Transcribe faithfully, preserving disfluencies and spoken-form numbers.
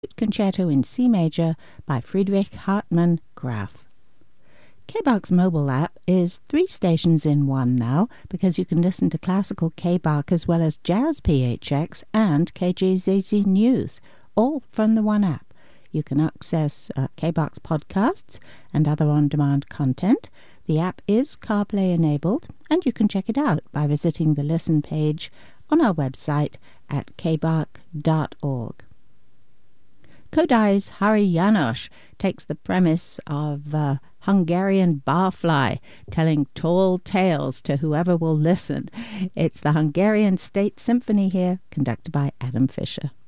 Concerto in C major by Friedrich Hartmann Graf. K-Bach's mobile app is three stations in one now, because you can listen to classical K-Bach as well as jazz P H X and K J Z Z News, all from the one app. You can access uh, K-Bach's podcasts and other on-demand content. The app is CarPlay enabled, and you can check it out by visiting the listen page on our website at k bach dot org. Kodai's Hari János takes the premise of a Hungarian barfly telling tall tales to whoever will listen. It's the Hungarian State Symphony here, conducted by Adam Fischer.